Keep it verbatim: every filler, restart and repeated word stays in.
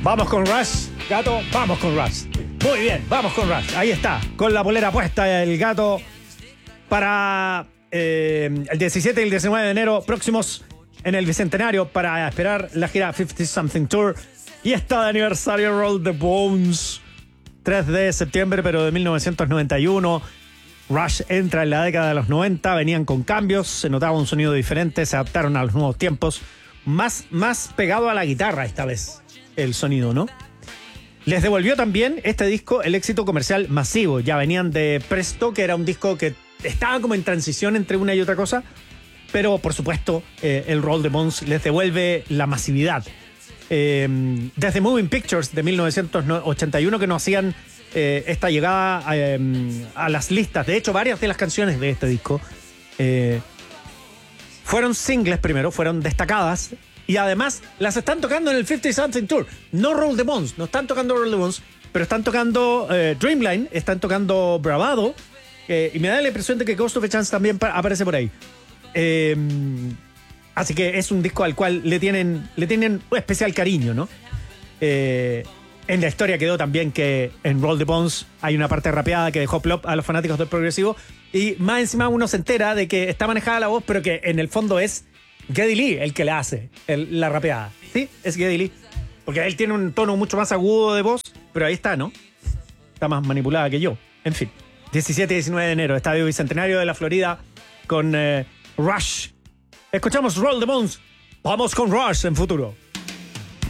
Vamos con Rush, gato, vamos con Rush. Muy bien, vamos con Rush. Ahí está, con la polera puesta el gato para eh, el diecisiete y el diecinueve de enero próximos en el Bicentenario para esperar la gira cincuenta Something Tour. Y está de aniversario Roll the Bones. tres de septiembre, pero de mil novecientos noventa y uno. Rush entra en la década de los noventa, venían con cambios, se notaba un sonido diferente, se adaptaron a los nuevos tiempos. Más, más pegado a la guitarra esta vez el sonido, ¿no? Les devolvió también este disco el éxito comercial masivo. Ya venían de Presto, que era un disco que estaba como en transición entre una y otra cosa, pero por supuesto eh, el Roll the Bones les devuelve la masividad. Eh, desde Moving Pictures de mil novecientos ochenta y uno que no hacían eh, esta llegada eh, a las listas. De hecho, varias de las canciones de este disco eh, fueron singles primero, fueron destacadas. Y además las están tocando en el cincuenta Something Tour. No Roll the Bones, no están tocando Roll the Bones, pero están tocando eh, Dreamline, están tocando Bravado. Eh, y me da la impresión de que Ghost of a Chance también aparece por ahí. Eh, así que es un disco al cual le tienen, le tienen un especial cariño, ¿no? Eh, en la historia quedó también que en Roll the Bones hay una parte rapeada que dejó plop a los fanáticos del progresivo. Y más encima uno se entera de que está manejada la voz, pero que en el fondo es Geddy Lee el que le hace el, la rapeada. Sí, es Geddy Lee. Porque él tiene un tono mucho más agudo de voz, pero ahí está, ¿no? Está más manipulada que yo. En fin, diecisiete y diecinueve de enero, Estadio Bicentenario de la Florida con eh, Rush. Escuchamos Roll the Bones. Vamos con Rush en futuro.